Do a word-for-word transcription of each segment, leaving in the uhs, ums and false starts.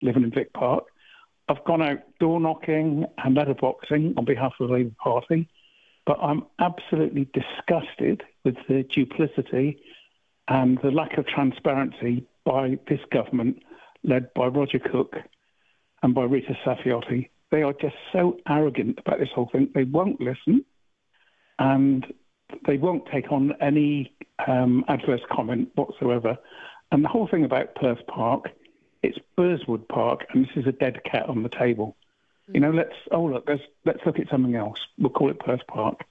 living in Vic Park. I've gone out door knocking and letterboxing on behalf of the Labour Party, but I'm absolutely disgusted with the duplicity and the lack of transparency by this government, led by Roger Cook and by Rita Saffioti. They are just so arrogant about this whole thing. They won't listen, and they won't take on any um, adverse comment whatsoever. And the whole thing about Perth Park, it's Burswood Park, and this is a dead cat on the table. Mm. You know, let's, oh, look, let's, let's look at something else. We'll call it Perth Park.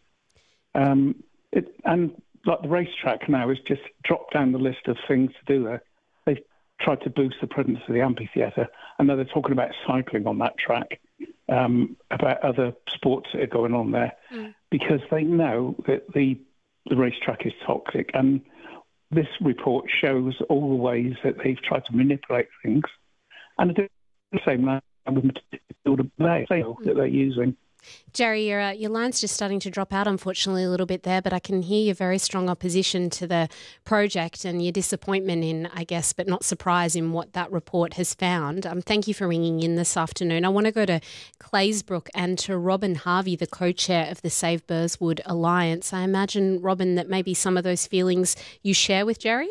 Um, it, and like the racetrack now has just dropped down the list of things to do there. They've tried to boost the presence of the amphitheatre, and now they're talking about cycling on that track, um, about other sports that are going on there, mm. because they know that the, the racetrack is toxic. And this report shows all the ways that they've tried to manipulate things, and do the same now with the material that they're using. Jerry, your, uh, your line's just starting to drop out, unfortunately, a little bit there, but I can hear your very strong opposition to the project and your disappointment in, I guess, but not surprise in what that report has found. Um, thank you for ringing in this afternoon. I want to go to Claysbrook and to Robin Harvey, the co-chair of the Save Burswood Alliance. I imagine, Robin, that maybe some of those feelings you share with Jerry?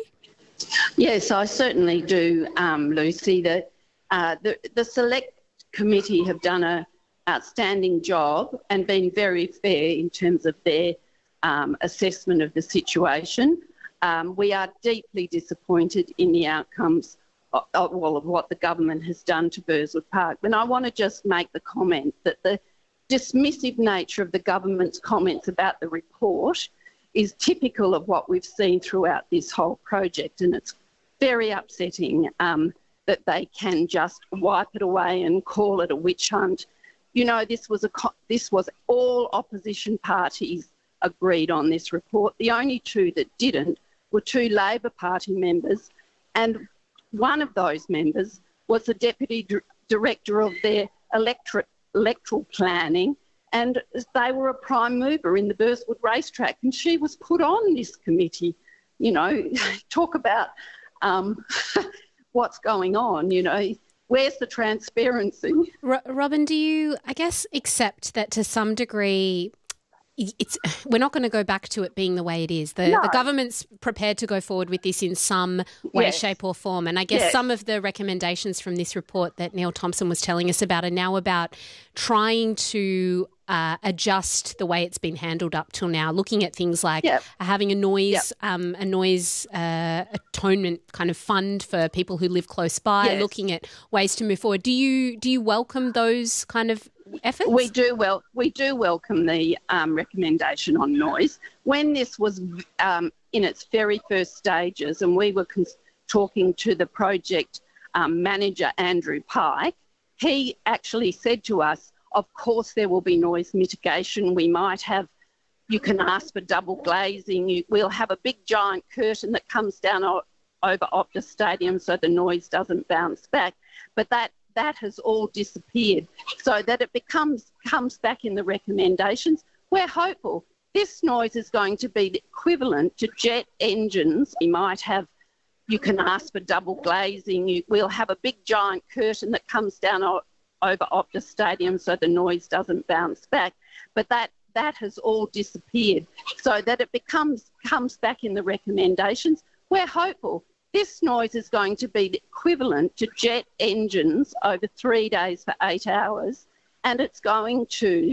Yes, I certainly do, um, Lucy. The, uh, the, the Select Committee have done a outstanding job and been very fair in terms of their um, assessment of the situation. Um, we are deeply disappointed in the outcomes of, of, well, of what the government has done to Burswood Park. And I want to just make the comment that the dismissive nature of the government's comments about the report is typical of what we've seen throughout this whole project, and it's very upsetting um, that they can just wipe it away and call it a witch hunt. You know, this was a this was all opposition parties agreed on this report. The only two that didn't were two Labor Party members, and one of those members was the Deputy D- Director of their electorate, electoral planning, and they were a prime mover in the Burswood racetrack, and she was put on this committee. You know, talk about um, what's going on, you know. Where's the transparency? R- Robin, do you, I guess, accept that to some degree it's we're not going to go back to it being the way it is? The, no. the government's prepared to go forward with this in some way, yes. shape or form. And I guess yes. some of the recommendations from this report that Neil Thompson was telling us about are now about trying to uh, adjust the way it's been handled up till now, looking at things like yep. having a noise, yep. um, a noise uh, atonement kind of fund for people who live close by, yes. looking at ways to move forward. Do you do you welcome those kind of efforts? We do well. We do welcome the um, recommendation on noise. When this was um, in its very first stages, and we were cons- talking to the project um, manager Andrew Pike, he actually said to us, "Of course, there will be noise mitigation. We might have. You can ask for double glazing. You, we'll have a big giant curtain that comes down o- over Optus Stadium so the noise doesn't bounce back." But that. That has all disappeared, so that it becomes comes back in the recommendations. We're hopeful. This noise is going to be the equivalent to jet engines. We might have, you can ask for double glazing. You, we'll have a big giant curtain that comes down o- over Optus Stadium so the noise doesn't bounce back. But that that has all disappeared, so that it becomes comes back in the recommendations. We're hopeful. This noise is going to be the equivalent to jet engines over three days for eight hours, and it's going to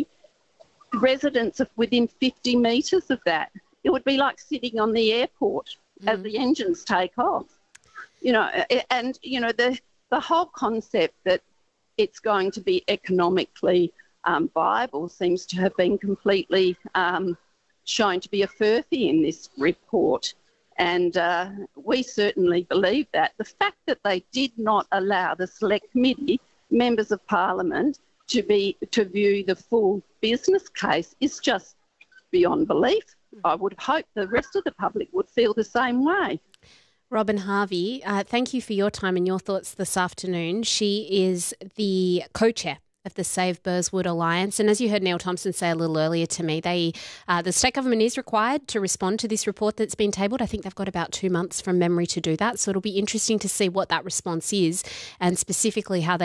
residents of within fifty metres of that. It would be like sitting on the airport mm. as the engines take off. You know, and, you know, the, the whole concept that it's going to be economically um, viable seems to have been completely um, shown to be a furphy in this report. And uh, we certainly believe that. The fact that they did not allow the Select Committee, members of Parliament, to be to view the full business case is just beyond belief. I would hope the rest of the public would feel the same way. Robin Harvey, uh, thank you for your time and your thoughts this afternoon. She is the co-chair of the Save Burswood Alliance. And as you heard Neil Thompson say a little earlier to me, they uh, the state government is required to respond to this report that's been tabled. I think they've got about two months from memory to do that. So it'll be interesting to see what that response is and specifically how they